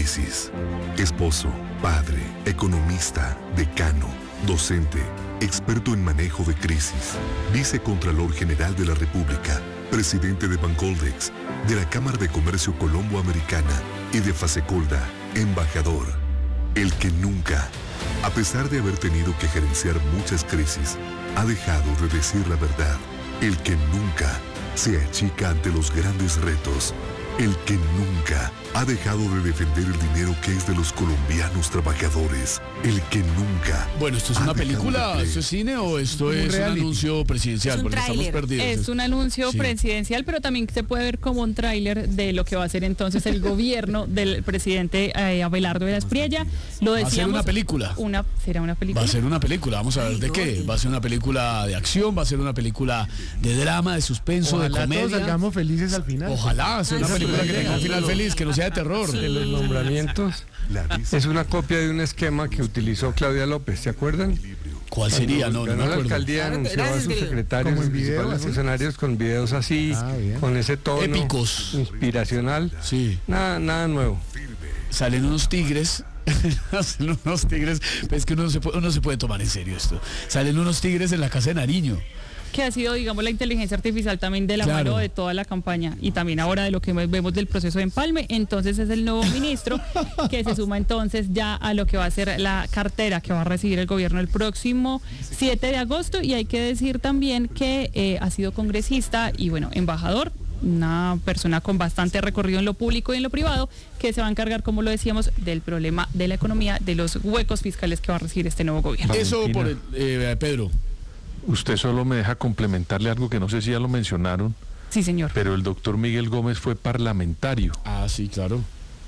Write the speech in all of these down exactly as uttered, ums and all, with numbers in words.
crisis. Esposo, padre, economista, decano, docente, experto en manejo de crisis, vicecontralor general de la República, presidente de Bancoldex, de la Cámara de Comercio Colombo-Americana y de Fasecolda, embajador. El que nunca, a pesar de haber tenido que gerenciar muchas crisis, ha dejado de decir la verdad. El que nunca se achica ante los grandes retos. El que nunca ha dejado de defender el dinero que es de los colombianos trabajadores. El que nunca... Bueno, ¿esto es una película, esto es cine o esto es un anuncio presidencial? Es un Porque estamos perdidos. Es un anuncio sí. presidencial, pero también se puede ver como un tráiler de lo que va a ser entonces el gobierno del presidente eh, Abelardo de la Espriella. Lo decíamos, ¿va a ser una película? Una, ¿Será una película? Va a ser una película, vamos a ver de qué. ¿Va a ser una película de acción? ¿Va a ser una película de drama, de suspenso, Ojalá de comedia? Todos salgamos felices al final. Ojalá sea una película que tenga un final feliz, que no sea de terror. De los nombramientos es una copia de un esquema que utilizó Claudia López, ¿se acuerdan? ¿Cuál sería? No, no me la acuerdo. alcaldía anunciaba a sus secretarios y principales funcionarios con videos así, ah, con ese tono épicos, inspiracional. Sí. Nada, nada nuevo. Salen unos tigres. Salen unos tigres. Es que uno no, se puede, uno no se puede tomar en serio esto. Salen unos tigres en la casa de Nariño. Que ha sido, digamos, la inteligencia artificial también de la claro. mano de toda la campaña y también ahora de lo que vemos del proceso de empalme. Entonces es el nuevo ministro que se suma entonces ya a lo que va a ser la cartera que va a recibir el gobierno el próximo siete de agosto. Y hay que decir también que eh, ha sido congresista y, bueno, embajador, una persona con bastante recorrido en lo público y en lo privado, que se va a encargar, como lo decíamos, del problema de la economía, de los huecos fiscales que va a recibir este nuevo gobierno. Eso por el, eh, Pedro. Usted solo me deja complementarle algo que no sé si ya lo mencionaron. Sí, señor. Pero el doctor Miguel Gómez fue parlamentario. Ah, sí, claro.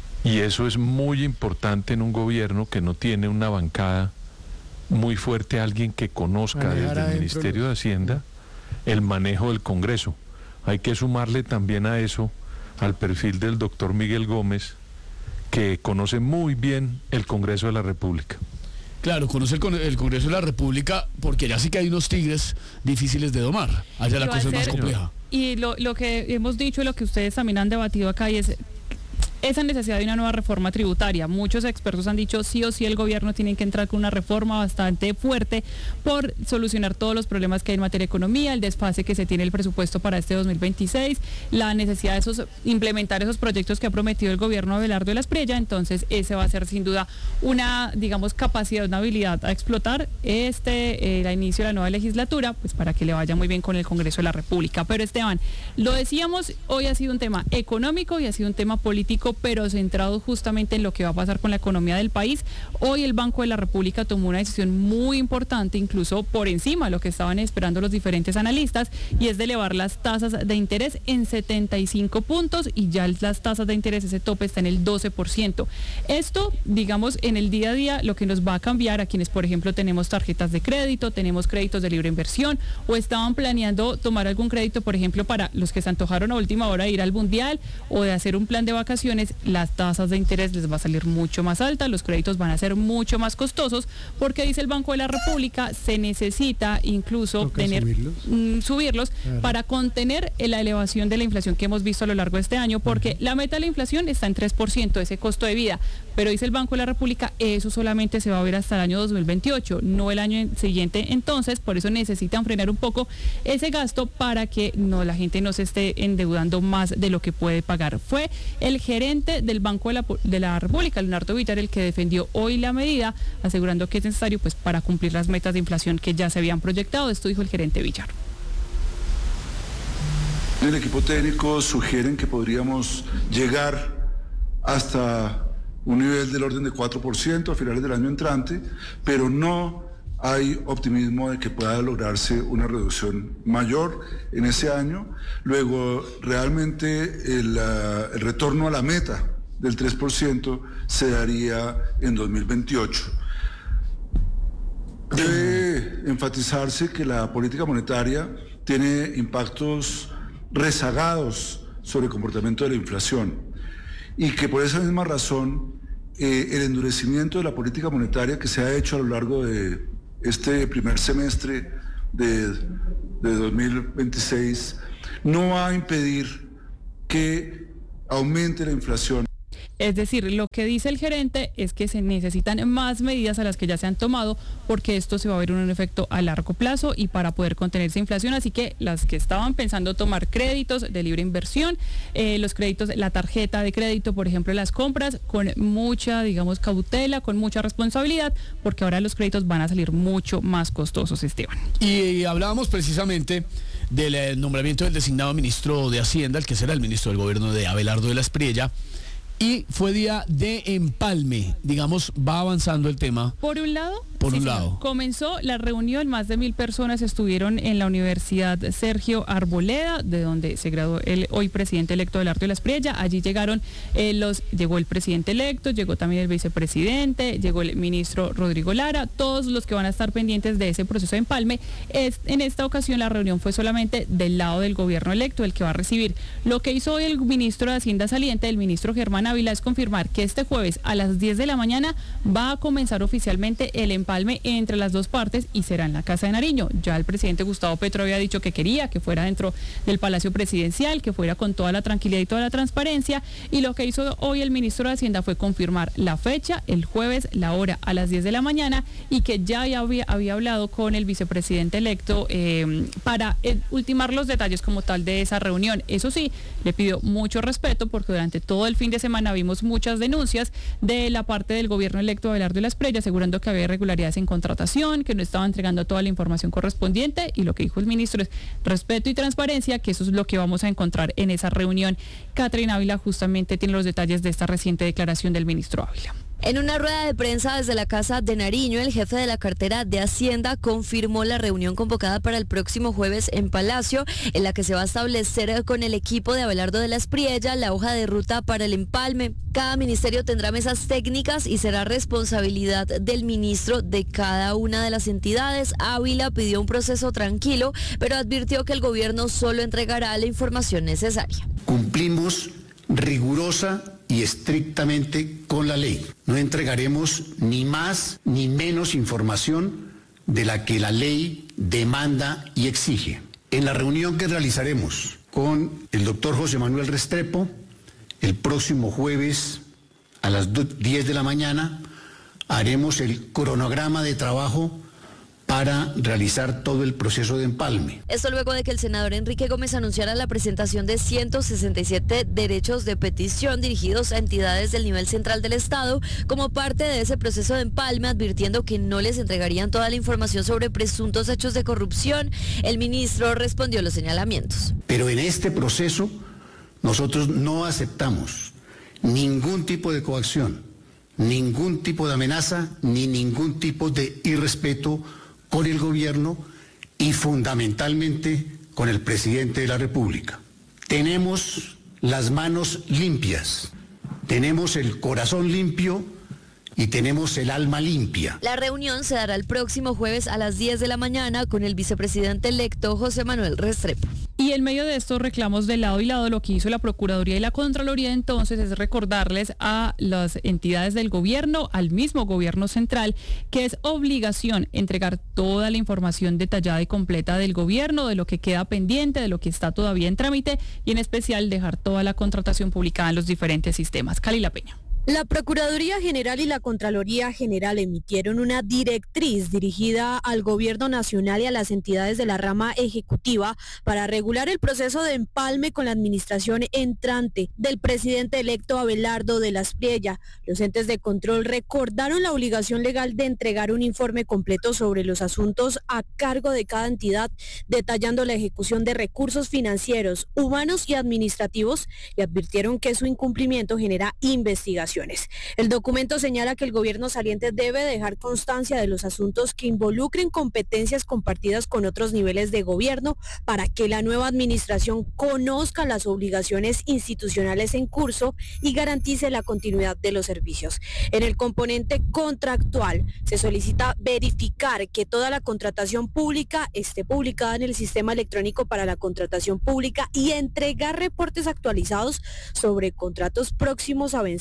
Y eso es muy importante en un gobierno que no tiene una bancada muy fuerte, alguien que conozca desde el Ministerio de Hacienda el manejo del Congreso. Hay que sumarle también a eso, al perfil del doctor Miguel Gómez, que conoce muy bien el Congreso de la República. Claro, conoce el, el Congreso de la República porque ya sí que hay unos tigres difíciles de domar. Allá la cosa es más compleja. Y lo, lo que hemos dicho y lo que ustedes también han debatido acá y es esa necesidad de una nueva reforma tributaria. Muchos expertos han dicho sí o sí el gobierno tiene que entrar con una reforma bastante fuerte por solucionar todos los problemas que hay en materia de economía, el desfase que se tiene el presupuesto para este dos mil veintiséis, la necesidad de esos, implementar esos proyectos que ha prometido el gobierno Abelardo de la Espriella. Entonces ese va a ser sin duda una, digamos, capacidad, una habilidad a explotar este, el inicio de la nueva legislatura, pues para que le vaya muy bien con el Congreso de la República. Pero Esteban, lo decíamos, hoy ha sido un tema económico y ha sido un tema político, pero centrado justamente en lo que va a pasar con la economía del país. Hoy el Banco de la República tomó una decisión muy importante, incluso por encima de lo que estaban esperando los diferentes analistas, y es de elevar las tasas de interés en setenta y cinco puntos, y ya las tasas de interés, ese tope está en el doce por ciento. Esto, digamos, en el día a día, lo que nos va a cambiar a quienes, por ejemplo, tenemos tarjetas de crédito, tenemos créditos de libre inversión, o estaban planeando tomar algún crédito, por ejemplo, para los que se antojaron a última hora de ir al Mundial o de hacer un plan de vacaciones. Las tasas de interés les va a salir mucho más altas, los créditos van a ser mucho más costosos, porque dice el Banco de la República, se necesita incluso tener subirlos, mm, subirlos claro. para contener la elevación de la inflación que hemos visto a lo largo de este año, porque uh-huh. la meta de la inflación está en tres por ciento, ese costo de vida, pero dice el Banco de la República, eso solamente se va a ver hasta el año dos mil veintiocho, no el año siguiente. Entonces, por eso necesitan frenar un poco ese gasto para que no la gente no se esté endeudando más de lo que puede pagar. Fue el gerente del Banco de la, de la República, Leonardo Villar, el que defendió hoy la medida, asegurando que es necesario pues para cumplir las metas de inflación que ya se habían proyectado. Esto dijo el gerente Villar. El equipo técnico sugieren que podríamos llegar hasta un nivel del orden de cuatro por ciento a finales del año entrante, pero no hay optimismo de que pueda lograrse una reducción mayor en ese año. Luego, realmente el, uh, el retorno a la meta del tres por ciento se daría en dos mil veintiocho. Debe enfatizarse que la política monetaria tiene impactos rezagados sobre el comportamiento de la inflación y que por esa misma razón eh, el endurecimiento de la política monetaria que se ha hecho a lo largo de este primer semestre de, de dos mil veintiséis no va a impedir que aumente la inflación. Es decir, lo que dice el gerente es que se necesitan más medidas a las que ya se han tomado porque esto se va a ver un efecto a largo plazo y para poder contener esa inflación. Así que las que estaban pensando tomar créditos de libre inversión, eh, los créditos, la tarjeta de crédito, por ejemplo, las compras, con mucha, digamos, cautela, con mucha responsabilidad, porque ahora los créditos van a salir mucho más costosos, Esteban. Y hablábamos precisamente del eh, nombramiento del designado ministro de Hacienda, el que será el ministro del gobierno de Abelardo de la Espriella. Y fue día de empalme, digamos, va avanzando el tema. Por un lado, por sí, un sí, lado. comenzó la reunión, más de mil personas estuvieron en la Universidad Sergio Arboleda, de donde se graduó el hoy presidente electo Abelardo de la Espriella. Allí llegaron eh, los, llegó el presidente electo, llegó también el vicepresidente, llegó el ministro Rodrigo Lara, todos los que van a estar pendientes de ese proceso de empalme. Es, en esta ocasión la reunión fue solamente del lado del gobierno electo, el que va a recibir. Lo que hizo hoy el ministro de Hacienda saliente, el ministro Germán Ávila, es confirmar que este jueves a las diez de la mañana va a comenzar oficialmente el empalme entre las dos partes y será en la Casa de Nariño. Ya el presidente Gustavo Petro había dicho que quería que fuera dentro del Palacio Presidencial, que fuera con toda la tranquilidad y toda la transparencia, y lo que hizo hoy el ministro de Hacienda fue confirmar la fecha, el jueves, la hora a las diez de la mañana, y que ya había, había hablado con el vicepresidente electo eh, para eh, ultimar los detalles como tal de esa reunión. Eso sí, le pidió mucho respeto porque durante todo el fin de semana vimos muchas denuncias de la parte del gobierno electo Abelardo de la Espriella, asegurando que había irregularidades en contratación, que no estaba entregando toda la información correspondiente, y lo que dijo el ministro es respeto y transparencia, que eso es lo que vamos a encontrar en esa reunión. Catherine Ávila justamente tiene los detalles de esta reciente declaración del ministro Ávila. En una rueda de prensa desde la Casa de Nariño, el jefe de la cartera de Hacienda confirmó la reunión convocada para el próximo jueves en Palacio, en la que se va a establecer con el equipo de Abelardo de la Espriella la hoja de ruta para el empalme. Cada ministerio tendrá mesas técnicas y será responsabilidad del ministro de cada una de las entidades. Ávila pidió un proceso tranquilo, pero advirtió que el gobierno solo entregará la información necesaria. Cumplimos rigurosa y estrictamente con la ley. No entregaremos ni más ni menos información de la que la ley demanda y exige. En la reunión que realizaremos con el doctor José Manuel Restrepo, el próximo jueves a las diez de la mañana, haremos el cronograma de trabajo para realizar todo el proceso de empalme. Esto luego de que el senador Enrique Gómez anunciara la presentación de ciento sesenta y siete derechos de petición dirigidos a entidades del nivel central del Estado como parte de ese proceso de empalme, advirtiendo que no les entregarían toda la información sobre presuntos hechos de corrupción. El ministro respondió los señalamientos. Pero en este proceso nosotros no aceptamos ningún tipo de coacción, ningún tipo de amenaza, ni ningún tipo de irrespeto con el gobierno y fundamentalmente con el presidente de la República. Tenemos las manos limpias, tenemos el corazón limpio y tenemos el alma limpia. La reunión se dará el próximo jueves a las diez de la mañana con el vicepresidente electo José Manuel Restrepo. Y en medio de estos reclamos de lado y lado, lo que hizo la Procuraduría y la Contraloría entonces es recordarles a las entidades del gobierno, al mismo gobierno central, que es obligación entregar toda la información detallada y completa del gobierno, de lo que queda pendiente, de lo que está todavía en trámite, y en especial dejar toda la contratación publicada en los diferentes sistemas. Calila Peña. La Procuraduría General y la Contraloría General emitieron una directriz dirigida al Gobierno Nacional y a las entidades de la rama ejecutiva para regular el proceso de empalme con la administración entrante del presidente electo Abelardo de la Espriella. Los entes de control recordaron la obligación legal de entregar un informe completo sobre los asuntos a cargo de cada entidad, detallando la ejecución de recursos financieros, humanos y administrativos, y advirtieron que su incumplimiento genera investigación. El documento señala que el gobierno saliente debe dejar constancia de los asuntos que involucren competencias compartidas con otros niveles de gobierno para que la nueva administración conozca las obligaciones institucionales en curso y garantice la continuidad de los servicios. En el componente contractual se solicita verificar que toda la contratación pública esté publicada en el sistema electrónico para la contratación pública y entregar reportes actualizados sobre contratos próximos a vencer, procesos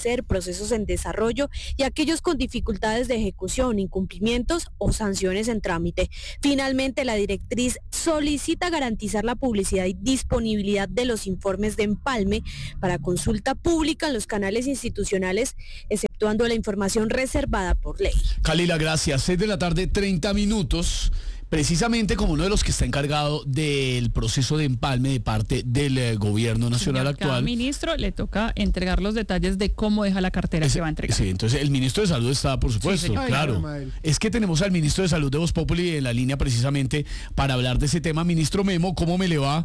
procesos en desarrollo y aquellos con dificultades de ejecución, incumplimientos o sanciones en trámite. Finalmente, la directriz solicita garantizar la publicidad y disponibilidad de los informes de empalme para consulta pública en los canales institucionales, exceptuando la información reservada por ley. Kalila, gracias. seis de la tarde, treinta minutos. Precisamente como uno de los que está encargado del proceso de empalme de parte del eh, gobierno nacional Señor, actual. Cada ministro le toca entregar los detalles de cómo deja la cartera Ese, que va a entregar. Sí, entonces el ministro de Salud está, por supuesto, Sí, señor. claro. Ay, Es que tenemos al ministro de Salud de Voz Populi en la línea precisamente para hablar de ese tema. Ministro Memo, ¿cómo me le va?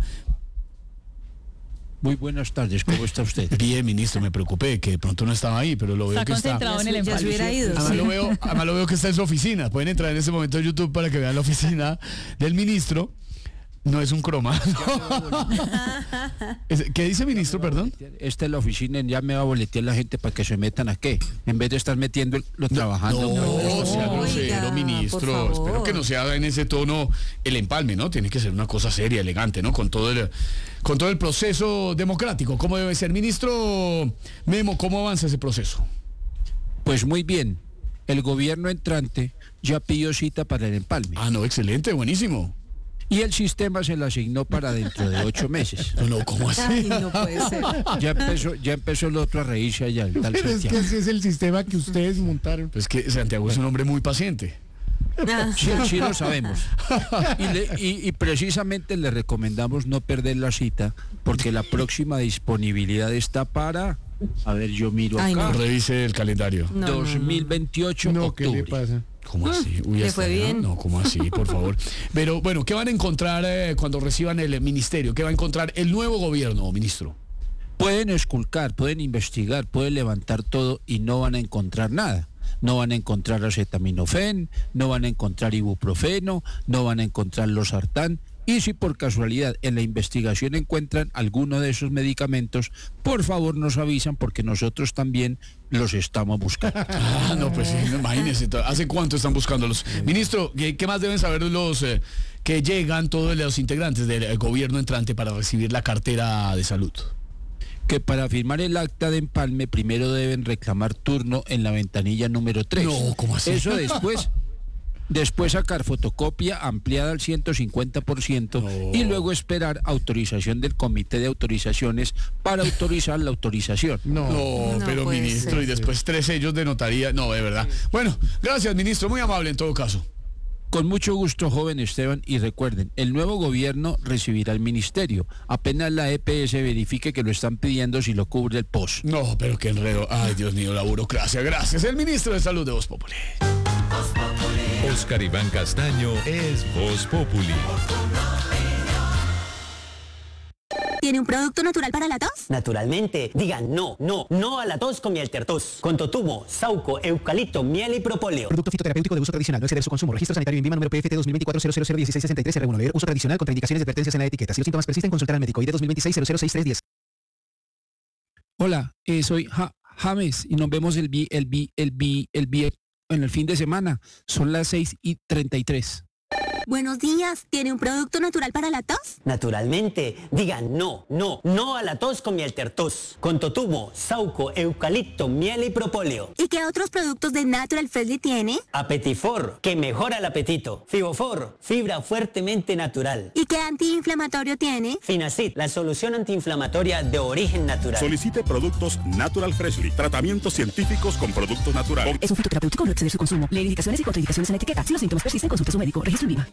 Muy buenas tardes, ¿cómo está usted? Bien, ministro, me preocupé que de pronto no estaba ahí, pero lo veo Está que está. concentrado en el Ya se empalme. hubiera ido. Además lo, veo, además lo veo que está en su oficina. Pueden entrar en ese momento a YouTube para que vean la oficina del ministro. No es un croma. Es- ¿Qué dice ministro, perdón? Esta es la oficina, ya me va a boletear la gente para que se metan a qué, en vez de estar metiendo lo trabajando. No, sea Oiga, grosero, por ministro. favor. Espero que no sea en ese tono el empalme, ¿no? Tiene que ser una cosa seria, elegante, ¿no? Con todo el, con todo el proceso democrático. ¿Cómo debe ser? Ministro Memo, ¿cómo avanza ese proceso? Pues muy bien, el gobierno entrante ya pidió cita para el empalme Ah, no, excelente, buenísimo. y el sistema se la asignó para dentro de ocho meses. No, no, ¿cómo así? Ay, no puede ser. Ya empezó, ya empezó el otro a reírse allá, el tal Pero es que Santiago. ese es el sistema que ustedes montaron. Pues que Santiago es un hombre muy paciente. Ah, Sí, sí lo sabemos. Y, le- y- y precisamente le recomendamos no perder la cita porque la próxima disponibilidad está para, a ver, yo miro Ay, acá, no. Revise el calendario. no, no, no. dos mil veintiocho, No, ¿qué le octubre. pasa? ¿Cómo así? Uy, ¿le hasta fue allá. bien? No, ¿cómo así? Por favor. Pero bueno, ¿qué van a encontrar eh, cuando reciban el ministerio? ¿Qué va a encontrar el nuevo gobierno, ministro? Pueden esculcar, pueden investigar, pueden levantar todo y no van a encontrar nada. No van a encontrar acetaminofén, no van a encontrar ibuprofeno, no van a encontrar losartán. Y si por casualidad en la investigación encuentran alguno de esos medicamentos, por favor nos avisan porque nosotros también los estamos buscando. Ah, no, pues sí, imagínense. ¿Hace cuánto están buscándolos? Ministro, ¿qué, qué más deben saber los eh, que llegan todos los integrantes del eh, gobierno entrante para recibir la cartera de salud? Que para firmar el acta de empalme primero deben reclamar turno en la ventanilla número tres. No, ¿cómo así? Eso después, después sacar fotocopia ampliada al ciento cincuenta por ciento No. y luego esperar autorización del comité de autorizaciones para autorizar la autorización. No. No, No pero puede ministro, ser. y después tres sellos de notaría. No, de verdad. Bueno, gracias, ministro, muy amable en todo caso. Con mucho gusto, joven Esteban, y recuerden, el nuevo gobierno recibirá el ministerio. Apenas la E P S verifique que lo están pidiendo si lo cubre el P O S. No, pero qué enredo. Ay, Dios mío, la burocracia. Gracias. El ministro de Salud de Voz Populi. Oscar Iván Castaño es Voz Populi. ¿Tiene un producto natural para la tos? Naturalmente, digan no, no, no a la tos con miel tertos. Con totumo, sauco, eucalipto, miel y propóleo. Producto fitoterapéutico de uso tradicional, no exceder su consumo. Registro sanitario en Vima número P F T dos mil veinticuatro cero cero cero dieciséis sesenta y tres R uno. Leer uso tradicional con indicaciones y advertencias en la etiqueta. Si los síntomas persisten, consultar al médico. I D dos mil veintiséis cero cero seis tres diez. Hola, eh, soy Ja- James y nos vemos el vi, el vi, el vi, el vi en el fin de semana. Son las seis y treinta y tres. Buenos días. ¿Tiene un producto natural para la tos? Naturalmente, digan no, no, no a la tos con miel tertos. Con totumo, sauco, eucalipto, miel y propóleo. ¿Y qué otros productos de Natural Freshly tiene? Apetifor, que mejora el apetito. Fibofor, fibra fuertemente natural. ¿Y qué antiinflamatorio tiene? Finacid, la solución antiinflamatoria de origen natural. Solicite productos Natural Freshly, tratamientos científicos con productos naturales. Es un fitoterapéutico, no exceder su consumo. Leer indicaciones y contraindicaciones en la etiqueta. Si los síntomas persisten, consulte a su médico. Registro en Vima.